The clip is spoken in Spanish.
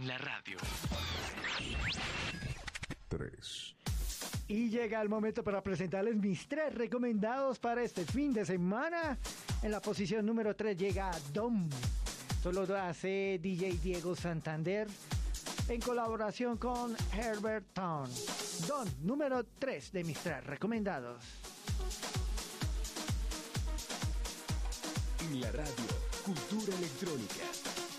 en la radio. 3. Y llega el momento para presentarles mis 3 recomendados para este fin de semana. En la posición número 3 llega Dom. Solo lo hace DJ Diego Santander en colaboración con Herbert Town. Don, número 3 de mis 3 recomendados. En la radio, cultura electrónica.